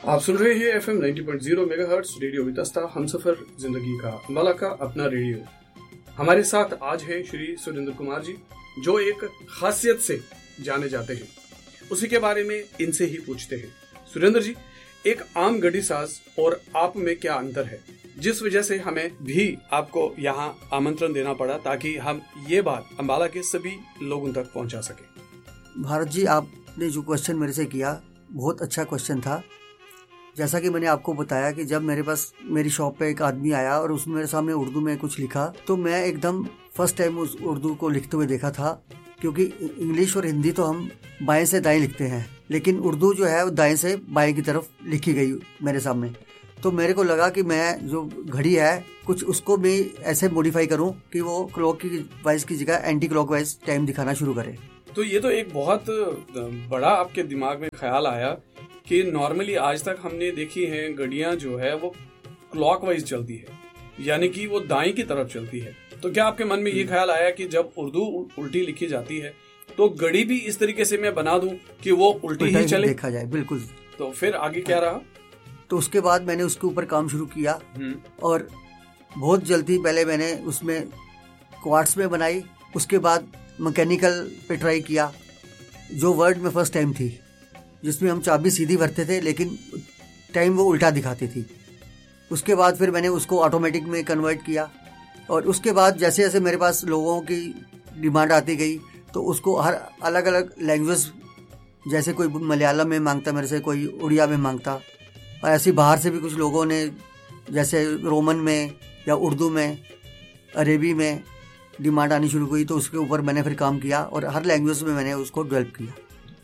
आप सुन रहे हैं FM 90.0 megahertz radio Vitasta Humsafar जिंदगी का अंबाला का अपना रेडियो। हमारे साथ आज है श्री सुरेंद्र कुमार जी, जो एक खासियत से जाने जाते हैं। उसी के बारे में इनसे ही पूछते हैं। सुरेंद्र जी, एक आम गडी साज और आप में क्या अंतर है, जिस वजह से हमें भी आपको यहाँ आमंत्रण देना पड़ा ताकि हम ये बात अंबाला के सभी लोगों तक पहुँचा सके। भारत जी, आपने जो क्वेश्चन मेरे से किया बहुत अच्छा क्वेश्चन था। जैसा कि मैंने आपको बताया कि जब मेरे पास मेरी शॉप पे एक आदमी आया और उसने मेरे सामने उर्दू में कुछ लिखा, तो मैं एकदम फर्स्ट टाइम उस उर्दू को लिखते हुए देखा था। क्योंकि इंग्लिश और हिंदी तो हम बाएं से दाएं लिखते हैं, लेकिन उर्दू जो है वो दाएं से बाएं की तरफ लिखी गई मेरे सामने। तो मेरे को लगा कि मैं जो घड़ी है कुछ उसको भी ऐसे मॉडिफाई करूं कि वो क्लॉक की वाइज की जगह एंटी क्लॉक वाइज टाइम दिखाना शुरू करे। तो ये तो एक बहुत बड़ा आपके दिमाग में ख्याल आया कि नॉर्मली आज तक हमने देखी हैं घड़ियां जो है वो क्लॉकवाइज चलती है, यानी कि वो दाएं की तरफ चलती है। तो क्या आपके मन में ये ख्याल आया कि जब उर्दू उल्टी लिखी जाती है तो घड़ी भी इस तरीके से मैं बना दूं कि वो उल्टी ही चले, देखा जाए? बिल्कुल। तो फिर आगे क्या रहा? तो उसके बाद मैंने उसके ऊपर काम शुरू किया और बहुत जल्दी पहले मैंने उसमें क्वार्ट्स में बनाई, उसके बाद मैकेनिकल पे ट्राई किया, जो वर्ल्ड में फर्स्ट टाइम थी, जिसमें हम चाबी सीधी भरते थे लेकिन टाइम वो उल्टा दिखाती थी। उसके बाद फिर मैंने उसको ऑटोमेटिक में कन्वर्ट किया और उसके बाद जैसे जैसे मेरे पास लोगों की डिमांड आती गई तो उसको हर अलग अलग लैंग्वेज, जैसे कोई मलयालम में मांगता मेरे से, कोई उड़िया में मांगता, और ऐसे बाहर से भी कुछ लोगों ने जैसे रोमन में या उर्दू में, अरेबी में डिमांड आनी शुरू हुई। तो उसके ऊपर मैंने फिर काम किया और हर लैंग्वेज में मैंने उसको डेवलप किया।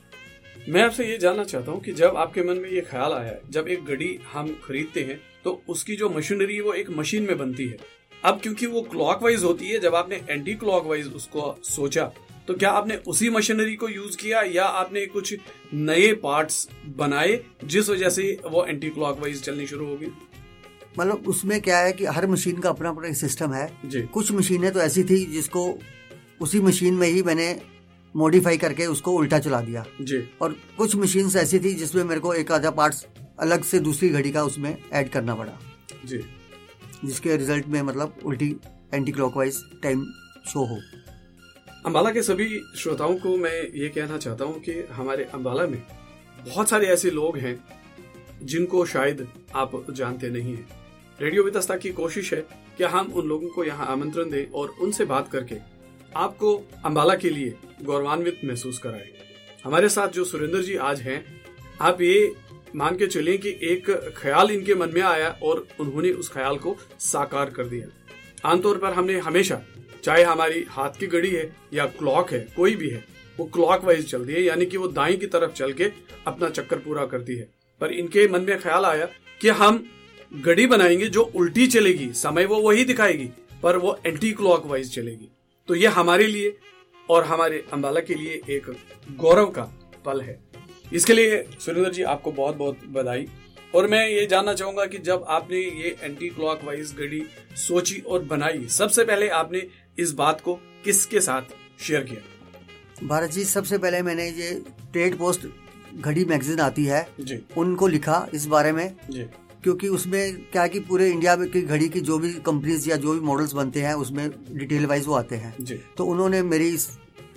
मैं आपसे ये जानना चाहता हूँ कि जब आपके मन में ये ख्याल आया, जब एक घड़ी हम खरीदते हैं तो उसकी जो मशीनरी वो एक मशीन में बनती है। अब क्योंकि वो क्लॉकवाइज होती है, जब आपने एंटी क्लॉकवाइज उसको सोचा तो क्या आपने उसी मशीनरी को यूज किया या आपने कुछ नए पार्ट्स बनाए जिस वजह से वो एंटी क्लॉकवाइज चलनी शुरू होगी? मतलब उसमें क्या है कि हर मशीन का अपना अपना सिस्टम है जी। कुछ मशीनें तो ऐसी थी जिसको उसी मशीन में ही मैंने मॉडिफाई करके उसको उल्टा चला दिया जी। और कुछ मशीन्स ऐसी थी जिसमें मेरे को एक आधा पार्ट्स अलग से दूसरी घड़ी का उसमें ऐड करना पड़ा जी, जिसके रिजल्ट में मतलब उल्टी एंटी क्लॉकवाइज टाइम शो हो। अंबाला के सभी श्रोताओं को मैं ये कहना चाहता हूँ कि हमारे अंबाला में बहुत सारे ऐसे लोग हैं जिनको शायद आप जानते नहीं हैं। रेडियो वितस्ता की कोशिश है कि हम उन लोगों को यहाँ आमंत्रण दें और उनसे बात करके आपको अंबाला के लिए गौरवान्वित महसूस कराएं। हमारे साथ जो सुरेंद्र जी आज हैं, आप ये मान के चलें कि एक ख्याल इनके मन में आया और उन्होंने उस ख्याल को साकार कर दिया। आमतौर पर हमने हमेशा, चाहे हमारी हाथ की घड़ी है या क्लॉक है, कोई भी है, वो क्लॉकवाइज चलती है, यानी कि वो दाएं की तरफ चल के अपना चक्कर पूरा करती है। पर इनके मन में ख्याल आया कि हम घड़ी बनाएंगे जो उल्टी चलेगी, समय वो वही दिखाएगी पर वो एंटी क्लॉकवाइज चलेगी। तो ये हमारे लिए और हमारे अंबाला के लिए एक गौरव का पल है। इसके लिए सुरेंद्र जी आपको बहुत बहुत बधाई। और मैं ये जानना चाहूंगा कि जब आपने ये एंटी क्लॉकवाइज घड़ी सोची और बनाई, सबसे पहले आपने इस बात को किसके साथ शेयर किया? भारत जी, सबसे पहले मैंने ये ट्रेड पोस्ट घड़ी मैगजीन आती है जी, उनको लिखा इस बारे में जी। क्योंकि उसमें क्या है कि पूरे इंडिया की घड़ी की जो भी कंपनीज या जो भी मॉडल्स बनते हैं उसमें डिटेल वाइज वो आते हैं जी। तो उन्होंने मेरी इस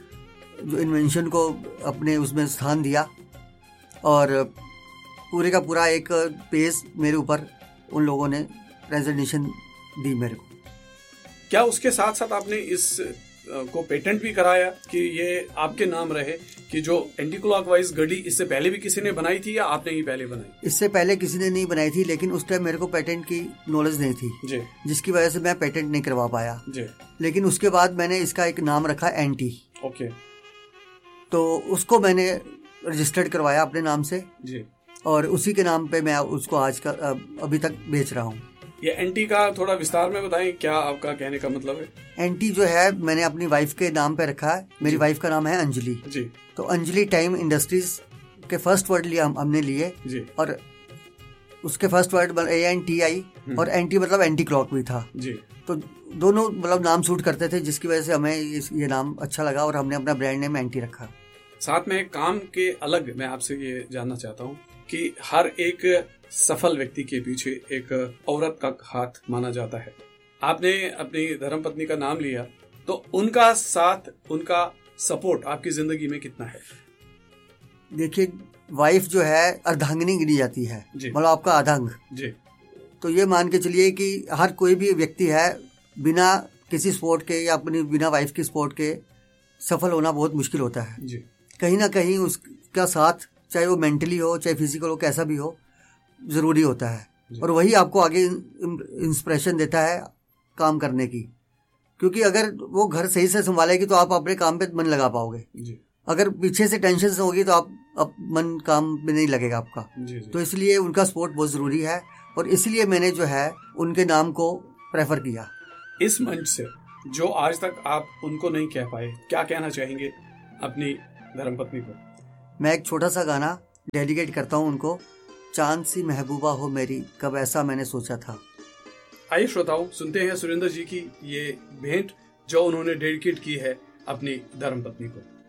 जो इन्वेंशन को अपने उसमें स्थान दिया और पूरे का पूरा एक पेज मेरे ऊपर उन लोगों ने प्रेजेंटेशन दी मेरे को। क्या उसके साथ साथ आपने इस को पेटेंट भी कराया कि ये आपके नाम रहे कि जो एंटी क्लॉकवाइज घड़ी इससे पहले भी किसी ने बनाई थी या आपने ही पहले बनाई? इससे पहले किसी ने नहीं बनाई थी, लेकिन उस टाइम मेरे को पेटेंट की नॉलेज नहीं थी जी, जिसकी वजह से मैं पेटेंट नहीं करवा पाया जी। लेकिन उसके बाद मैंने इसका एक नाम रखा एंटी। ओके। तो उसको मैंने रजिस्टर्ड करवाया अपने नाम से जी, और उसी के नाम पे मैं उसको आज का अभी तक बेच रहा हूँ। ये एंटी का थोड़ा विस्तार में बताएं, क्या आपका कहने का मतलब है? एंटी जो है मैंने अपनी वाइफ के नाम पे रखा है। मेरी वाइफ का नाम है अंजलि जी। तो अंजलि टाइम इंडस्ट्रीज के फर्स्ट वर्ड लिए हमने लिए जी, और उसके फर्स्ट वर्ड ANTI और एंटी मतलब एंटी क्लॉक भी था जी। तो दोनों मतलब नाम सूट करते थे जिसकी वजह से हमें ये नाम अच्छा लगा और हमने अपना ब्रांड नेम एंटी रखा। साथ में काम के अलग मैं आपसे ये जानना चाहता हूँ कि हर एक सफल व्यक्ति के पीछे एक औरत का हाथ माना जाता है। आपने अपनी धर्मपत्नी का नाम लिया, तो उनका साथ, उनका सपोर्ट आपकी जिंदगी में कितना है? देखिए, वाइफ जो है अर्धांगिनी गिनी जाती है, मतलब आपका आधांग जी। तो ये मान के चलिए कि हर कोई भी व्यक्ति है बिना किसी सपोर्ट के या अपनी बिना वाइफ की सपोर्ट के सफल होना बहुत मुश्किल होता है जी। कहीं ना कहीं उसका साथ, चाहे वो मेंटली हो चाहे फिजिकल हो, कैसा भी हो, जरूरी होता है। और वही आपको आगे इंस्पिरेशन देता है काम करने की, क्योंकि अगर वो घर सही से संभालेगी तो आप अपने काम पे मन लगा पाओगे जी। अगर पीछे से टेंशन से होगी तो आप मन काम में नहीं लगेगा आपका जी। तो इसलिए उनका सपोर्ट बहुत जरूरी है, और इसलिए मैंने जो है उनके नाम को प्रेफर किया। इस मंच से जो आज तक आप उनको नहीं कह पाए, क्या कहना चाहेंगे अपनी धर्मपत्नी को? मैं एक छोटा सा गाना डेडिकेट करता हूँ उनको। चांद सी महबूबा हो मेरी, कब ऐसा मैंने सोचा था। आइए श्रोताओं, सुनते हैं सुरेंद्र जी की ये भेंट जो उन्होंने डेडिकेट की है अपनी धर्मपत्नी को।